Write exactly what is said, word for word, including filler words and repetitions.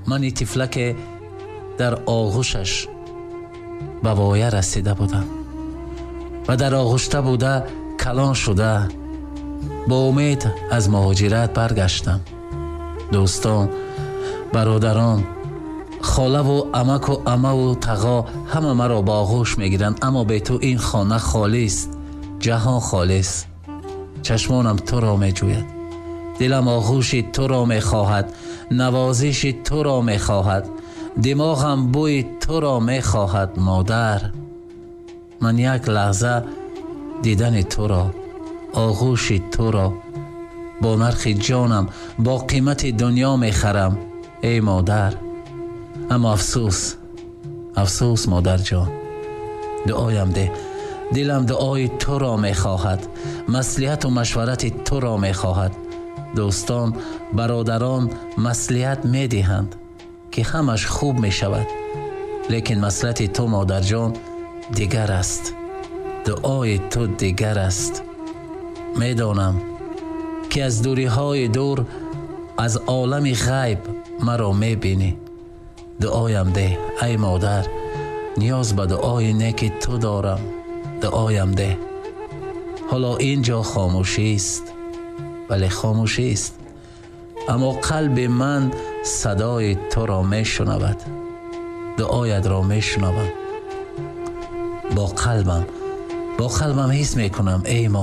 من طفلک در آغوشش به وایه رسیده بودم و در آغوشته بوده کلان شده با امید از مهاجرت برگشتم. دوستان، برادران، خاله و عمک و عمه و تقا همه مرا با آغوش میگیرند، اما به تو این خانه خالی است، جهان خالی است. چشمانم تو را میجوید، دلم آغوش تو را میخواهد، نوازش تو را میخواهد، دماغم بوی تو را میخواهد. مادر، من یک لحظه دیدن تو را، آغوش تو را با نرخ جانم، با قیمت دنیا میخرم ای مادر. اما افسوس، افسوس مادر جان، دعایم ده، دلم دعای تو را میخواهد، مصلحت و مشورت تو را میخواهد. دوستان، برادران مصلحت میدهند که همش خوب میشود، لیکن مصلحت تو مادر جان دیگر است، دعای تو دیگر است. میدانم که از دوری های دور از عالم غیب مرا میبینی. دعایم ده ای مادر، نیاز به دعای نیک تو دارم، دعایم ده. حالا اینجا خاموشی است، ولی خاموشی است، اما قلب من صدای تو را میشنود، دعایت را میشنوم. با قلبم با قلبم حس میکنم ای مادر